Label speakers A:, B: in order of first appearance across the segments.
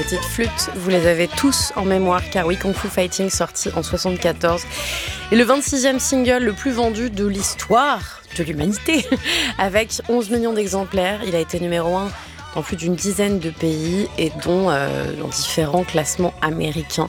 A: petites flûtes, vous les avez tous en mémoire, car oui, Kung Fu Fighting, sorti en 1974, est le 26e single le plus vendu de l'histoire de l'humanité, avec 11 millions d'exemplaires. Il a été numéro 1 dans plus d'une dizaine de pays et dont dans différents classements américains.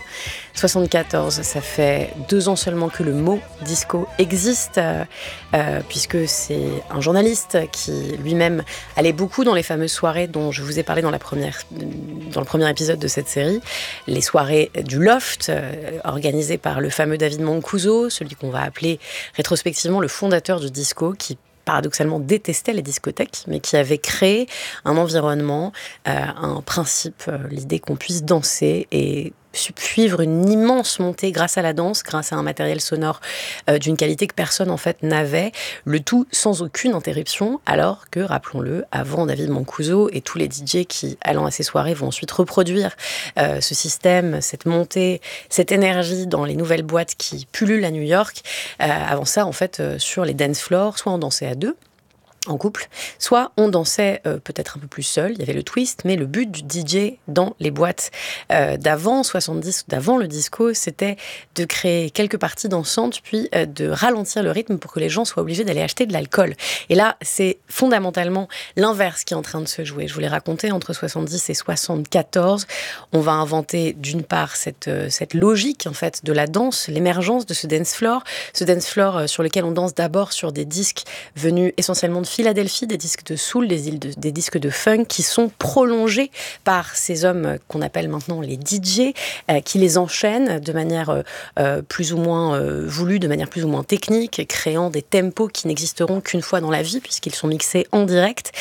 A: 74, ça fait 2 ans seulement que le mot disco existe, puisque c'est un journaliste qui lui-même allait beaucoup dans les fameuses soirées dont je vous ai parlé dans le premier épisode de cette série, les soirées du Loft, organisées par le fameux David Mancuso, celui qu'on va appeler rétrospectivement le fondateur du disco, qui paradoxalement détestait les discothèques, mais qui avait créé un environnement, un principe, l'idée qu'on puisse danser et suivre une immense montée grâce à la danse, grâce à un matériel sonore d'une qualité que personne en fait n'avait, le tout sans aucune interruption, alors que, rappelons-le, avant David Mancuso et tous les DJ qui, allant à ces soirées, vont ensuite reproduire ce système, cette montée, cette énergie dans les nouvelles boîtes qui pullulent à New York. Avant ça, en fait, sur les dance floors, soit on dansait à deux, en couple, soit on dansait peut-être un peu plus seul, il y avait le twist, mais le but du DJ dans les boîtes d'avant 70, d'avant le disco, c'était de créer quelques parties dansantes, puis de ralentir le rythme pour que les gens soient obligés d'aller acheter de l'alcool. Et là, c'est fondamentalement l'inverse qui est en train de se jouer. Je vous l'ai raconté, entre 70 et 74, on va inventer d'une part cette logique en fait de la danse, l'émergence de ce dance floor sur lequel on danse d'abord sur des disques venus essentiellement de Philadelphie, des disques de soul, des disques de funk qui sont prolongés par ces hommes qu'on appelle maintenant les DJ, qui les enchaînent de manière plus ou moins voulue, de manière plus ou moins technique, créant des tempos qui n'existeront qu'une fois dans la vie puisqu'ils sont mixés en direct.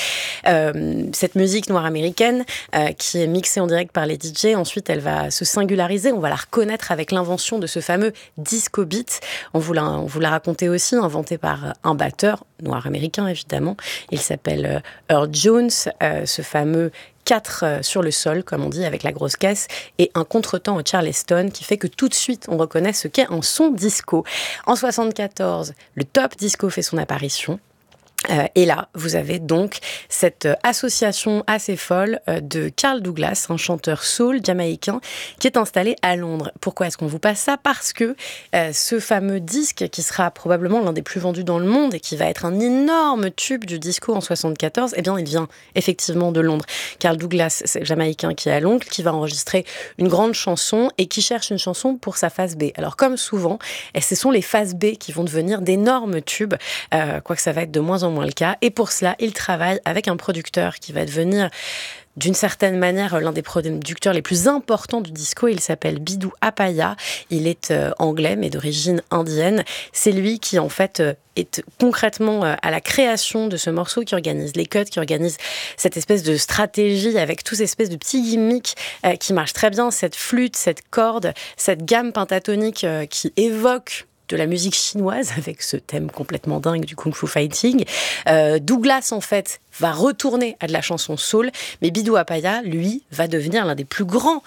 A: Cette musique noire américaine qui est mixée en direct par les DJ, ensuite elle va se singulariser, on va la reconnaître avec l'invention de ce fameux disco beat. On vous l'a raconté aussi, inventé par un batteur noir américain évidemment. Il s'appelle Earl Jones, ce fameux 4 sur le sol, comme on dit, avec la grosse caisse, et un contretemps au Charleston qui fait que tout de suite, on reconnaît ce qu'est un son disco. En 74, le top disco fait son apparition. Et là, vous avez donc cette association assez folle de Carl Douglas, un chanteur soul jamaïcain qui est installé à Londres. Pourquoi est-ce qu'on vous passe ça ? Parce que ce fameux disque, qui sera probablement l'un des plus vendus dans le monde et qui va être un énorme tube du disco en 74, eh bien, il vient effectivement de Londres. Carl Douglas, c'est jamaïcain qui est à Londres, qui va enregistrer une grande chanson et qui cherche une chanson pour sa phase B. Alors, comme souvent, ce sont les phases B qui vont devenir d'énormes tubes, quoique ça va être de moins en moins le cas. Et pour cela, il travaille avec un producteur qui va devenir d'une certaine manière l'un des producteurs les plus importants du disco. Il s'appelle Bidou Apaya. Il est anglais mais d'origine indienne. C'est lui qui en fait est concrètement à la création de ce morceau, qui organise les cuts, qui organise cette espèce de stratégie avec tous ces espèces de petits gimmicks qui marchent très bien. Cette flûte, cette corde, cette gamme pentatonique qui évoque de la musique chinoise avec ce thème complètement dingue du Kung Fu Fighting. Douglas, en fait, va retourner à de la chanson soul, mais Bidou Apaya, lui, va devenir l'un des plus grands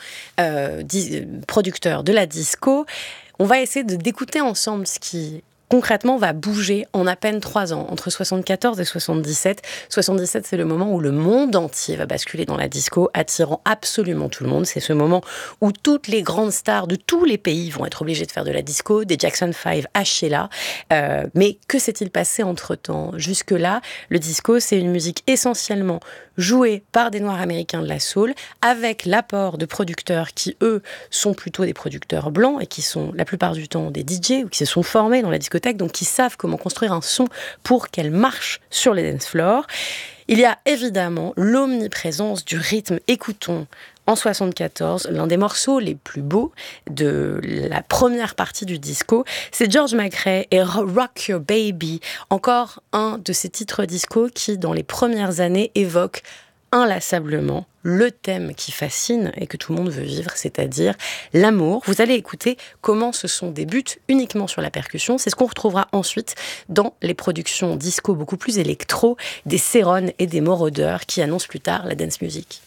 A: producteurs de la disco. On va essayer d'écouter ensemble ce qui concrètement va bouger en à peine 3 ans, entre 74 et 77. 77, c'est le moment où le monde entier va basculer dans la disco, attirant absolument tout le monde. C'est ce moment où toutes les grandes stars de tous les pays vont être obligées de faire de la disco, des Jackson 5 à Sheila. Mais que s'est-il passé entre-temps ? Jusque-là, le disco, c'est une musique essentiellement jouée par des Noirs américains de la soul, avec l'apport de producteurs qui, eux, sont plutôt des producteurs blancs et qui sont la plupart du temps des DJ ou qui se sont formés dans la discothèque, donc qui savent comment construire un son pour qu'elle marche sur les dance floors. Il y a évidemment l'omniprésence du rythme. Écoutons en 74 l'un des morceaux les plus beaux de la première partie du disco. C'est George McRae et Rock Your Baby, encore un de ces titres disco qui, dans les premières années, évoque inlassablement le thème qui fascine et que tout le monde veut vivre, c'est-à-dire l'amour. Vous allez écouter comment ce son débute uniquement sur la percussion. C'est ce qu'on retrouvera ensuite dans les productions disco beaucoup plus électro, des Céron et des Moroder qui annoncent plus tard la dance music.